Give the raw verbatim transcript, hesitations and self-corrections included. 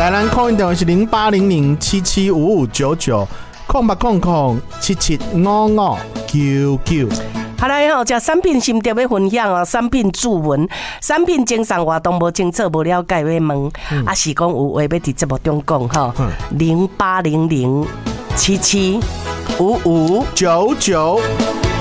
来咱空运电话是零八零零七七五五九九，空八空空七七五五九九。 好来吼，食产品心得要分享哦，产品注文，产品经商活动无清楚无了解要问，嗯、啊是讲有话要伫节目中讲吼，零八零零七七五五九九。